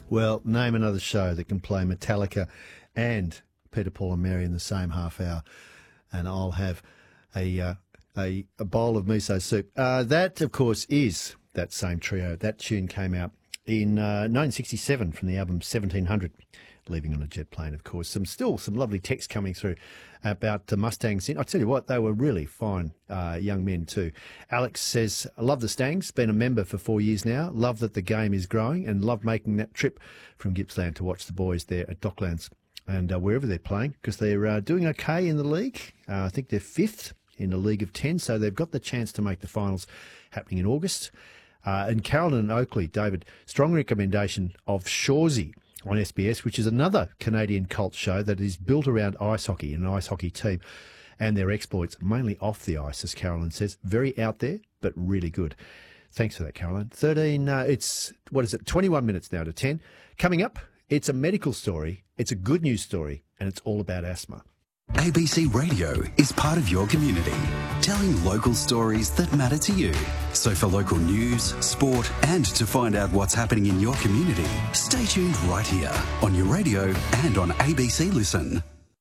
Well, name another show that can play Metallica and Peter, Paul and Mary in the same half hour, and I'll have a bowl of miso soup. That, of course, is that same trio. That tune came out in 1967 from the album 1700, Leaving on a Jet Plane, of course. Some lovely text coming through about Mustangs. I tell you what, they were really fine young men too. Alex says, I love the Stangs, been a member for 4 years now, love that the game is growing and love making that trip from Gippsland to watch the boys there at Docklands and wherever they're playing, because they're doing okay in the league. I think they're fifth in a league of 10, so they've got the chance to make the finals happening in August. And Carolyn and Oakley, David, strong recommendation of Shoresy on SBS, which is another Canadian cult show that is built around ice hockey and an ice hockey team and their exploits, mainly off the ice, as Carolyn says. Very out there, but really good. Thanks for that, Carolyn. 21 minutes now to 10. Coming up, it's a medical story, it's a good news story, and it's all about asthma. ABC Radio is part of your community, telling local stories that matter to you. So for local news, sport, and to find out what's happening in your community, stay tuned right here on your radio and on ABC Listen.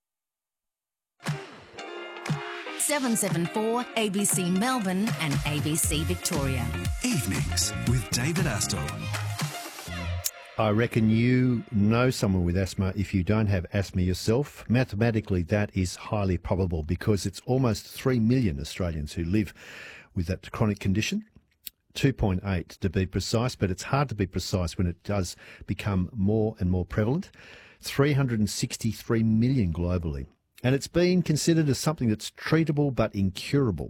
774 ABC Melbourne and ABC Victoria. Evenings with David Astle. I reckon you know someone with asthma if you don't have asthma yourself. Mathematically, that is highly probable because it's almost 3 million Australians who live with that chronic condition. 2.8 to be precise, but it's hard to be precise when it does become more and more prevalent. 363 million globally. And it's been considered as something that's treatable but incurable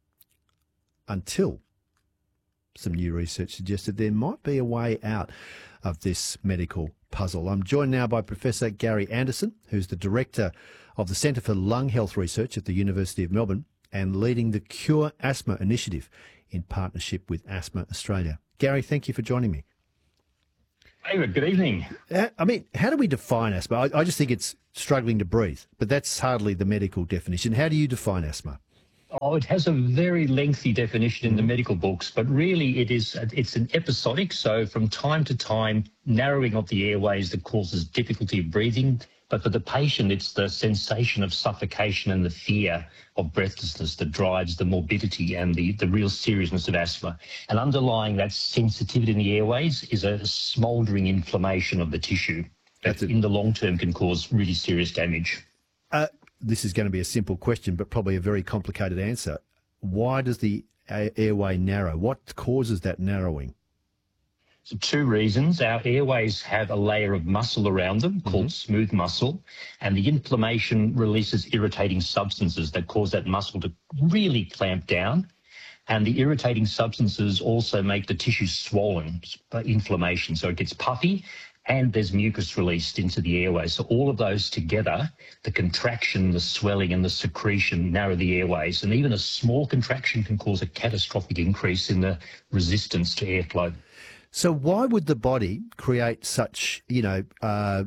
until some new research suggested there might be a way out of this medical puzzle. I'm joined now by Professor Gary Anderson, who's the Director of the Centre for Lung Health Research at the University of Melbourne and leading the Cure Asthma Initiative in partnership with Asthma Australia. Gary, thank you for joining me. David, good evening. I mean, how do we define asthma? I just think it's struggling to breathe, but that's hardly the medical definition. How do you define asthma? Oh, it has a very lengthy definition in the medical books, but really it's an episodic, so from time to time, narrowing of the airways that causes difficulty of breathing. But for the patient, it's the sensation of suffocation and the fear of breathlessness that drives the morbidity and the real seriousness of asthma. And underlying that sensitivity in the airways is a smouldering inflammation of the tissue that in the long term can cause really serious damage. This is going to be a simple question, but probably a very complicated answer. Why does the airway narrow? What causes that narrowing? So 2 reasons. Our airways have a layer of muscle around them called smooth muscle, and the inflammation releases irritating substances that cause that muscle to really clamp down. And the irritating substances also make the tissue swollen by inflammation, so it gets puffy. And there's mucus released into the airways. So all of those together, the contraction, the swelling and the secretion narrow the airways. And even a small contraction can cause a catastrophic increase in the resistance to airflow. So why would the body create such, what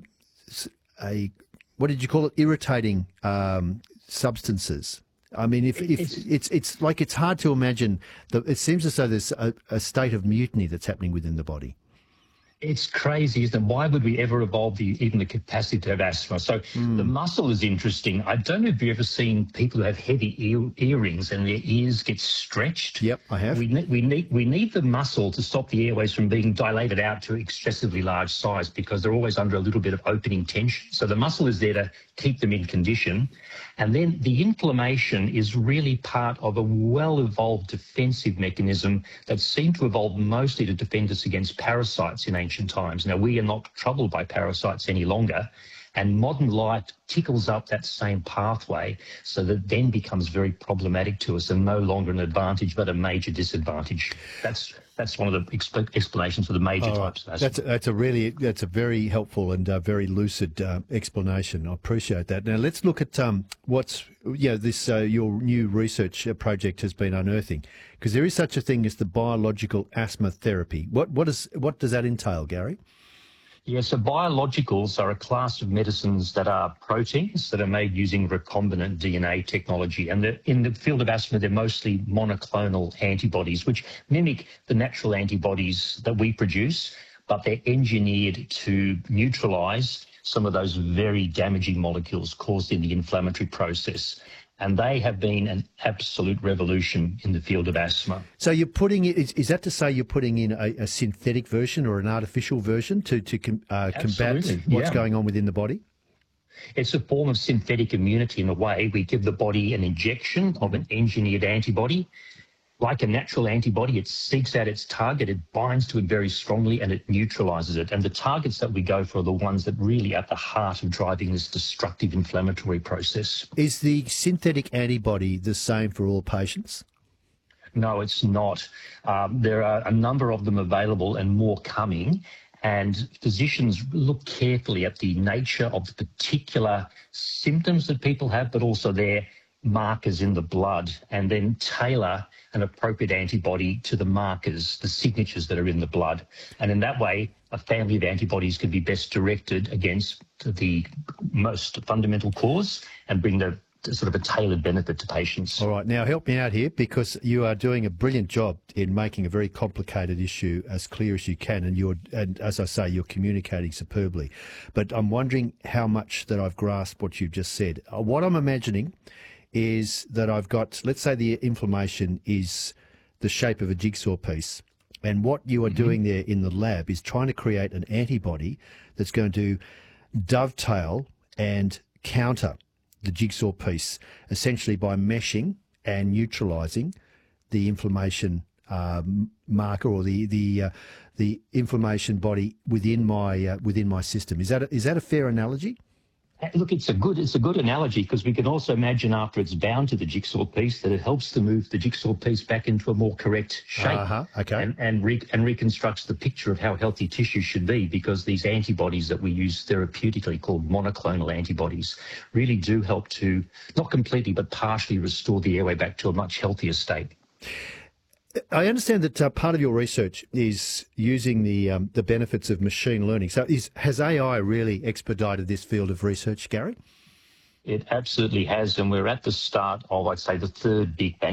did you call it, irritating substances? I mean, if it's like it's hard to imagine. It seems as though there's a state of mutiny that's happening within the body. It's crazy, isn't it? Why would we ever evolve even the capacity to have asthma? So the muscle is interesting. I don't know if you've ever seen people who have heavy earrings and their ears get stretched. Yep, I have. We need the muscle to stop the airways from being dilated out to excessively large size because they're always under a little bit of opening tension. So the muscle is there to keep them in condition. And then the inflammation is really part of a well-evolved defensive mechanism that seemed to evolve mostly to defend us against parasites in ancient times. Now, we are not troubled by parasites any longer, and modern life tickles up that same pathway so that then becomes very problematic to us and no longer an advantage but a major disadvantage. That's one of the explanations for the major types of asthma. That's a very helpful and very lucid explanation. I appreciate that. Now let's look at your new research project has been unearthing, because there is such a thing as the biological asthma therapy. What does that entail, Gary? Yeah, so biologicals are a class of medicines that are proteins that are made using recombinant DNA technology. And in the field of asthma, they're mostly monoclonal antibodies, which mimic the natural antibodies that we produce, but they're engineered to neutralise some of those very damaging molecules caused in the inflammatory process. And they have been an absolute revolution in the field of asthma. So you're putting it, is that to say you're putting in a synthetic version or an artificial version to combat what's going on within the body? It's a form of synthetic immunity in a way. We give the body an injection of an engineered antibody. Like a natural antibody, it seeks out its target, it binds to it very strongly, and it neutralises it. And the targets that we go for are the ones that really are at the heart of driving this destructive inflammatory process. Is the synthetic antibody the same for all patients? No, it's not. There are a number of them available and more coming. And physicians look carefully at the nature of the particular symptoms that people have, but also their markers in the blood, and then tailor an appropriate antibody to the markers, the signatures that are in the blood. And in that way, a family of antibodies can be best directed against the most fundamental cause and bring the sort of a tailored benefit to patients. All right. Now, help me out here, because you are doing a brilliant job in making a very complicated issue as clear as you can, and as I say, you're communicating superbly. But I'm wondering how much that I've grasped what you've just said. What I'm imagining is that I've got, let's say the inflammation is the shape of a jigsaw piece, and what you are doing there in the lab is trying to create an antibody that's going to dovetail and counter the jigsaw piece, essentially by meshing and neutralising the inflammation marker or the inflammation body within my system. Is that a fair analogy? Look, it's a good analogy, because we can also imagine after it's bound to the jigsaw piece that it helps to move the jigsaw piece back into a more correct shape, okay. and reconstructs the picture of how healthy tissue should be, because these antibodies that we use therapeutically, called monoclonal antibodies, really do help to, not completely, but partially restore the airway back to a much healthier state. I understand that part of your research is using the benefits of machine learning. So has AI really expedited this field of research, Gary? It absolutely has, and we're at the start of, I'd say, the third big bang